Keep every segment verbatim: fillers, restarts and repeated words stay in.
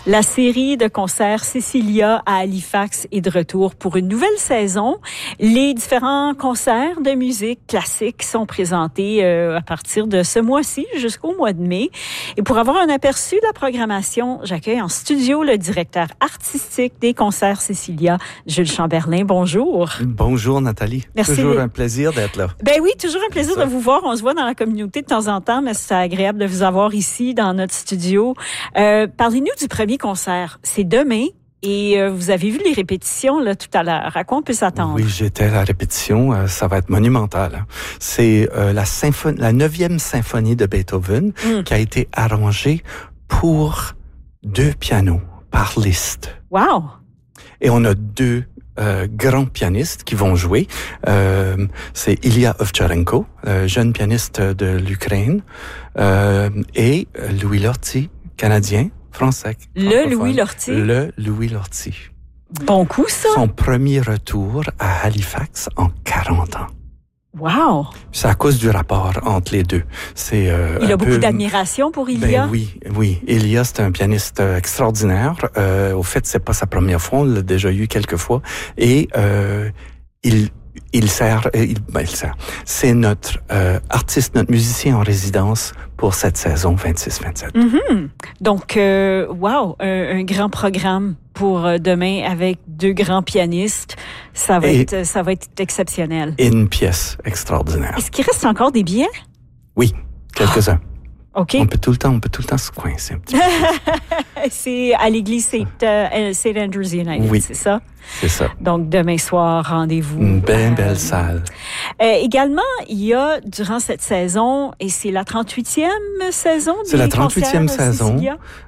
La série de concerts Cecilia à Halifax est de retour pour une nouvelle saison. Les différents concerts de musique classique sont présentés euh, à partir de ce mois-ci jusqu'au mois de mai. Et pour avoir un aperçu de la programmation, j'accueille en studio le directeur artistique des concerts Cecilia, Jules Chamberlain. Bonjour. Bonjour Nathalie. Merci. Toujours un plaisir d'être là. Ben oui, toujours un plaisir de vous voir. On se voit dans la communauté de temps en temps, mais c'est agréable de vous avoir ici dans notre studio. Euh, parlez-nous du premier concert. C'est demain et euh, vous avez vu les répétitions là tout à l'heure. À quoi on peut s'attendre? Oui, j'étais à la répétition. Euh, ça va être monumental. Hein. C'est euh, la symphonie, la neuvième symphonie de Beethoven mm. qui a été arrangée pour deux pianos par Liszt. Wow! Et on a deux Euh, grands pianistes qui vont jouer. Euh, c'est Ilya Ovcharenko, euh, jeune pianiste de l'Ukraine, euh, et Louis Lortie, canadien, français. Le Louis Lortie. Le Louis Lortie. Bon coup, ça. Son premier retour à Halifax en quarante ans. Wow! C'est à cause du rapport entre les deux. C'est euh, Il a un beaucoup peu... d'admiration pour Ilya. Ben oui, oui. Ilya, c'est un pianiste extraordinaire. Euh, au fait, c'est pas sa première fois. On l'a déjà eu quelques fois. Et euh, il il sert, il, ben, il sert. C'est notre euh, artiste, notre musicien en résidence pour cette saison vingt-six vingt-sept. Mm-hmm. Donc, euh, wow, un, un grand programme pour demain avec deux grands pianistes. Ça va, et, être, ça va être exceptionnel. Et une pièce extraordinaire. Est-ce qu'il reste encore des billets? Oui, quelques-uns. Ah, OK. On peut tout le temps, on peut tout le temps se coincer un petit peu. C'est à l'église Saint, euh, Saint Andrews United, oui, c'est ça? C'est ça. Donc, demain soir, rendez-vous. Une belle, euh, belle salle. Euh, également, il y a, durant cette saison, et c'est la trente-huitième saison des C'est la trente-huitième saison.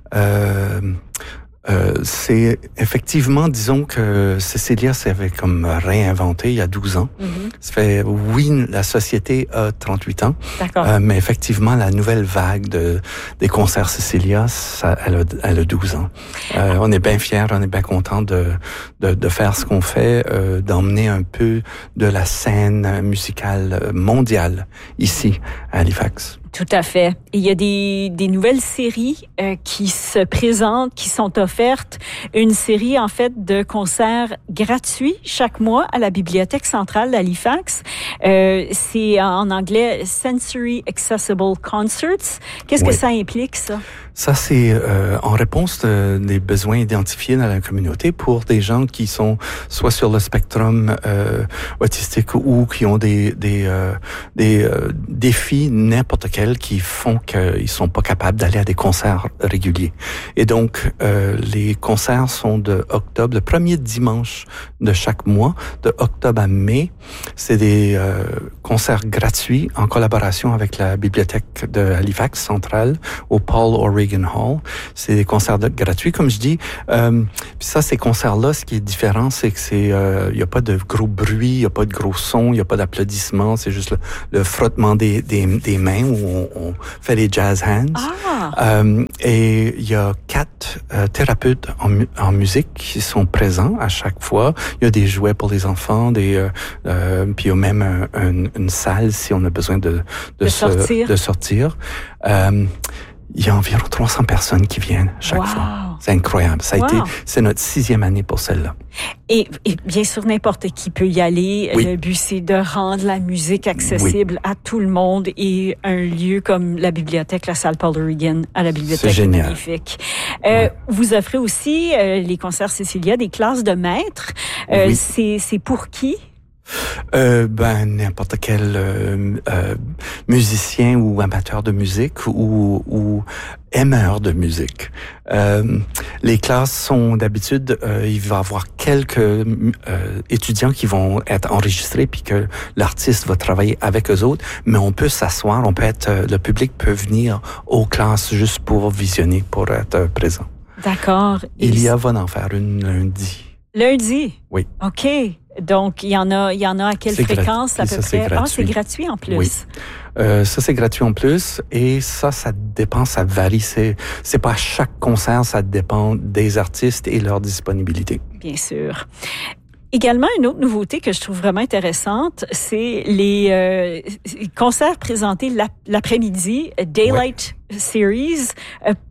Euh, Euh, c'est effectivement, disons que Cecilia s'avait comme réinventé il y a douze ans. Mm-hmm. Ça fait, oui, la société a trente-huit ans. D'accord. Euh, mais effectivement, la nouvelle vague de, des concerts Cecilia, ça, elle a, elle a douze ans. Euh, on est bien fiers, on est bien contents de, de, de faire ce qu'on fait, euh, d'emmener un peu de la scène musicale mondiale ici, à Halifax. Tout à fait. Il y a des, des nouvelles séries euh, qui se présentent, qui sont offertes. Une série, en fait, de concerts gratuits chaque mois à la Bibliothèque centrale d'Halifax. Euh, c'est en anglais Sensory Accessible Concerts. Qu'est-ce oui. que ça implique, ça? Ça, c'est euh, en réponse de, des besoins identifiés dans la communauté pour des gens qui sont soit sur le spectrum euh, autistique ou qui ont des des euh, des euh, défis n'importe quels qui font qu'ils sont pas capables d'aller à des concerts réguliers. Et donc, euh, les concerts sont de octobre, le premier dimanche de chaque mois, de octobre à mai. C'est des euh, concerts gratuits en collaboration avec la bibliothèque de Halifax centrale au Paul O'Regan Hall. C'est des concerts de, gratuits, comme je dis. Euh, puis ça, ces concerts-là, ce qui est différent, c'est que c'est, il euh, y a pas de gros bruit, il y a pas de gros sons, il y a pas d'applaudissements. C'est juste le, le frottement des, des, des mains où on, on fait les jazz hands. Ah. Euh, et il y a quatre euh, thérapeutes en, mu- en musique qui sont présents à chaque fois. Il y a des jouets pour les enfants, des, euh, euh, puis il y a même un, un, une salle si on a besoin de de, de se, sortir. De sortir. Euh, Il y a environ trois cents personnes qui viennent chaque wow. fois. C'est incroyable. Ça a wow. été, c'est notre sixième année pour celle-là. Et, et bien sûr, n'importe qui peut y aller. Oui. Le but, c'est de rendre la musique accessible oui. à tout le monde et un lieu comme la bibliothèque, la salle Paul O'Regan à la bibliothèque. C'est génial. Magnifique. Euh, ouais. Vous offrez aussi euh, les concerts Cecilia, des classes de maîtres. Euh, oui. c'est, c'est pour qui? Euh, ben n'importe quel euh, euh, musicien ou amateur de musique ou, ou aimeur de musique. Euh, les classes sont d'habitude, euh, il va y avoir quelques euh, étudiants qui vont être enregistrés puis que l'artiste va travailler avec eux autres, mais on peut s'asseoir, on peut être, le public peut venir aux classes juste pour visionner, pour être présent. D'accord. Il y a va en faire une lundi. Lundi? Oui. OK. Donc, il y en a, il y en a à quelle c'est fréquence gra- à peu ça, près? C'est ah, c'est gratuit en plus. Oui. Euh, ça, c'est gratuit en plus. Et ça, ça dépend, ça varie. C'est, c'est pas à chaque concert, ça dépend des artistes et leur disponibilité. Bien sûr. Également, une autre nouveauté que je trouve vraiment intéressante, c'est les euh, concerts présentés l'ap- l'après-midi, Daylight ouais. Series. Euh,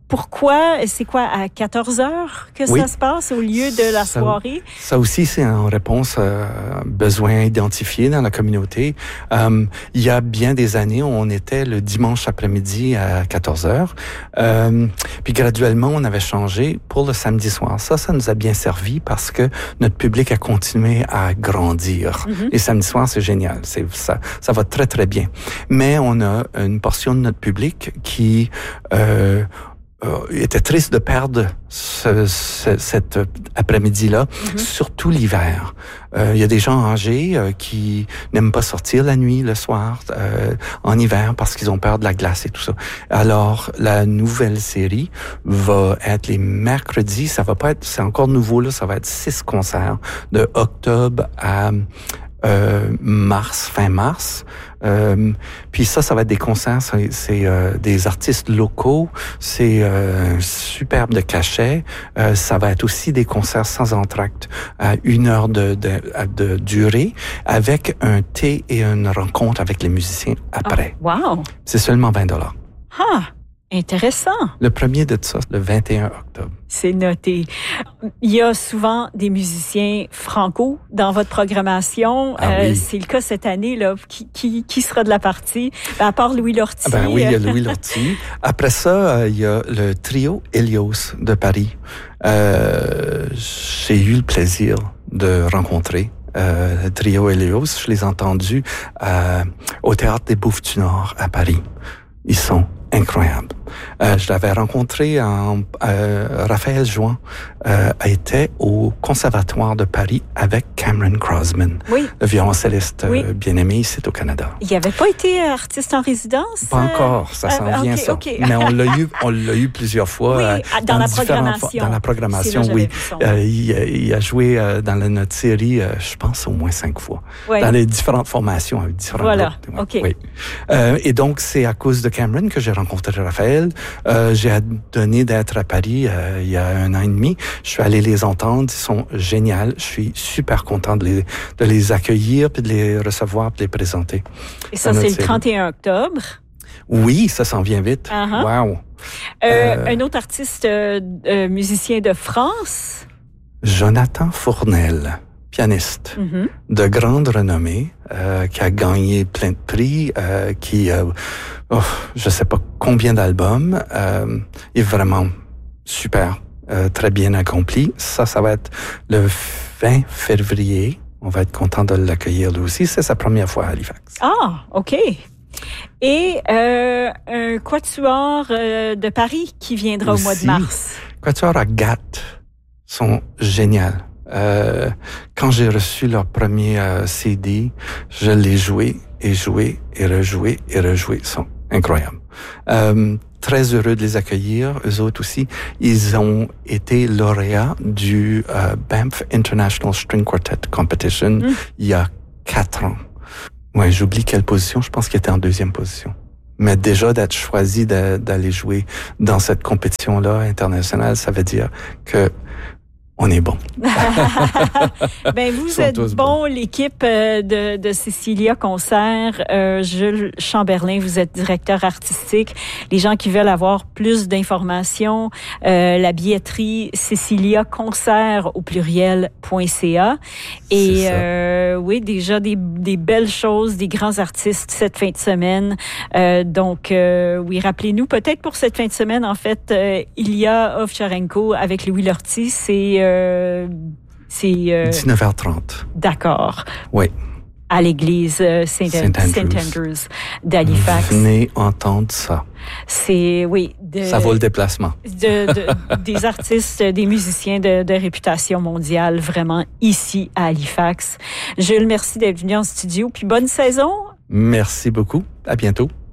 pourquoi, c'est quoi, à quatorze heures que oui. ça se passe au lieu de la ça, soirée? Ça aussi, c'est en réponse à besoins identifiés dans la communauté. Euh, il y a bien des années, on était le dimanche après-midi à quatorze heures. Euh, puis graduellement, on avait changé pour le samedi soir. Ça, ça nous a bien servi parce que notre public a continué à grandir. Mm-hmm. Les samedis soirs, c'est génial. C'est, ça, ça va très, très bien. Mais on a une portion de notre public qui... Euh, Euh, était triste de perdre ce, ce, cet après-midi-là, mm-hmm. surtout l'hiver. Euh, il y a des gens âgés euh, qui n'aiment pas sortir la nuit, le soir, euh, en hiver, parce qu'ils ont peur de la glace et tout ça. Alors, la nouvelle série va être les mercredis. Ça va pas être, c'est encore nouveau là, ça va être six concerts de octobre à Euh, mars, fin mars. Euh, puis ça, ça va être des concerts, c'est, c'est euh, des artistes locaux, c'est euh, superbe de cachet. Euh, ça va être aussi des concerts sans entracte à une heure de, de, de durée, avec un thé et une rencontre avec les musiciens après. Oh, wow! C'est seulement vingt dollars. Ah! Intéressant. Le premier de ça, le vingt et un octobre. C'est noté. Il y a souvent des musiciens franco dans votre programmation. Ah, euh, oui. C'est le cas cette année, là. Qui, qui, qui sera de la partie? Ben, à part Louis Lortie. Ah ben oui, il y a Louis Lortie. Après ça, euh, il y a le trio Helios de Paris. Euh, j'ai eu le plaisir de rencontrer euh, le trio Helios. Je les ai entendus euh, au Théâtre des Bouffes du Nord à Paris. Ils sont incroyables. Euh, je l'avais rencontré en... Euh, Raphaël Jouan euh, était au Conservatoire de Paris avec Cameron Crosman, oui. le violoncelliste oui. euh, bien-aimé ici au Canada. Il n'avait pas été artiste en résidence? Pas encore, ça s'en euh, vient okay, ça. Okay. Mais on l'a eu, on l'a eu plusieurs fois. Oui, euh, dans, dans la programmation. Dans la programmation, oui. Euh, il, il a joué euh, dans la, notre série, euh, je pense, au moins cinq fois. Oui. Dans les différentes formations, avec différents voilà. groupes. OK. Oui. Euh, et donc, c'est à cause de Cameron que j'ai rencontré Raphaël. Euh, j'ai donné d'être à Paris euh, il y a un an et demi. Je suis allé les entendre. Ils sont géniaux. Je suis super content de les, de les accueillir, puis de les recevoir, puis de les présenter. Et ça, c'est le trente et un octobre. Oui, ça s'en vient vite. Uh-huh. Wow. Euh, euh, un autre artiste euh, euh, musicien de France? Jonathan Fournel, pianiste mm-hmm. de grande renommée, euh, qui a gagné plein de prix, euh, qui a, oh, je sais pas combien d'albums, euh, est vraiment super, euh, très bien accompli. Ça, ça va être le vingt février. On va être content de l'accueillir lui aussi. C'est sa première fois à Halifax. Ah, OK. Et euh, un quatuor euh, de Paris qui viendra aussi, au mois de mars. Quatuor à Gap sont géniaux. Euh, quand j'ai reçu leur premier euh, C D, je l'ai joué et joué et rejoué et rejoué. Ils sont incroyables. Euh, très heureux de les accueillir. Eux autres aussi, ils ont été lauréats du euh, Banff International String Quartet Competition mm. il y a quatre ans. Ouais, j'oublie quelle position. Je pense qu'il était en deuxième position. Mais déjà d'être choisi de, d'aller jouer dans cette compétition-là internationale, ça veut dire que on est bon. Ben vous êtes bon, bons. L'équipe de, de Cecilia Concert, euh, Jules Chamberlain, vous êtes directeur artistique. Les gens qui veulent avoir plus d'informations, euh, la billetterie Cecilia Concert au pluriel.ca. Et euh, oui, déjà des, des belles choses, des grands artistes cette fin de semaine. Euh, donc euh, oui, rappelez-nous peut-être pour cette fin de semaine, en fait, euh, Ilya Ovcharenko avec Louis Lortie, c'est Euh, c'est euh, dix-neuf heures trente. D'accord. Oui. À l'église euh, Saint, Saint Andrews, Saint Andrews d'Halifax. Venez entendre ça. C'est, oui. De, ça vaut le déplacement. De, de, des artistes, des musiciens de, de réputation mondiale, vraiment ici à Halifax. Jules, merci d'être venu en studio. Puis bonne saison. Merci beaucoup. À bientôt.